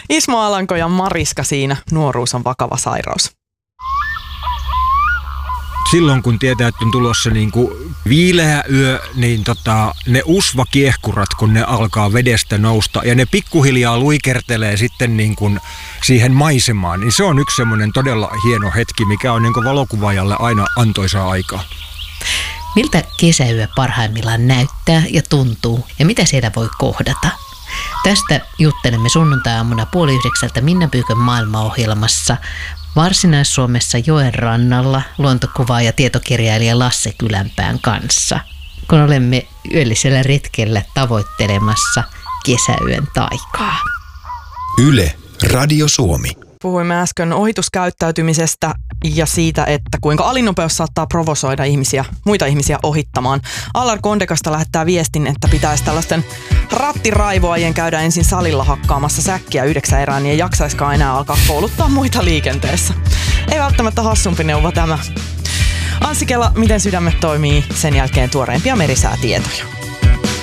Ismo Alanko ja Mariska siinä. Nuoruus on vakava sairaus. Silloin kun tietää, että on tulossa viileä yö, niin ne usvakiehkurat, kun ne alkaa vedestä nousta ja ne pikkuhiljaa luikertelee sitten siihen maisemaan, niin se on yksi semmoinen todella hieno hetki, mikä on valokuvaajalle aina antoisaa aikaa. Miltä kesäyö parhaimmillaan näyttää ja tuntuu ja mitä siellä voi kohdata? Tästä juttelemme sunnuntai-aamuna 8:30 Minna Pyykön maailmaohjelmassa Varsinais-Suomessa joen rannalla luontokuvaaja ja tietokirjailija Lasse Kylänpään kanssa, kun olemme yöllisellä retkellä tavoittelemassa kesäyön taikaa. Yle, Radio Suomi. Puhuimme äsken ohituskäyttäytymisestä ja siitä, että kuinka alinopeus saattaa provosoida muita ihmisiä ohittamaan. Allar Kondekasta lähettää viestin, että pitäisi tällaisten rattiraivoajien käydä ensin salilla hakkaamassa säkkiä 9 erään, niin ei jaksaiskaan enää alkaa kouluttaa muita liikenteessä. Ei välttämättä hassumpi neuvo tämä. Anssi Kela, miten sydämet toimii, sen jälkeen tuoreimpia merisäätietoja.